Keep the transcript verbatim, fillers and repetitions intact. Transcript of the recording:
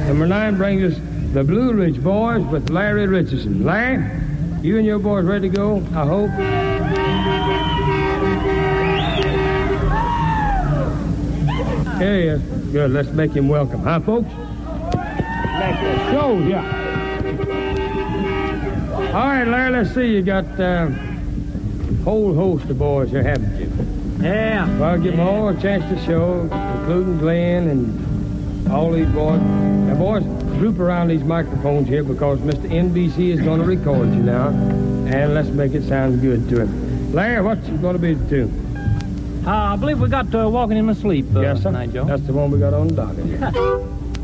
Number nine brings us the Blue Ridge Boys with Larry Richardson. Larry, you and your boys ready to go, I hope? Here he is. Good, let's make him welcome. Huh, folks? Make the show, yeah. All right, Larry, let's see. You got a uh, whole host of boys here, haven't you? Yeah. Well, I'll give them all a chance to show, including Glenn and all these boys. Now, boys, group around these microphones here because Mister N B C is going to record you now, and let's make it sound good to him. Larry, what's going to be the tune? Uh, I believe we got uh, Walking in My Sleep uh, yes, sir. tonight, Joe. That's the one we got on the docket here.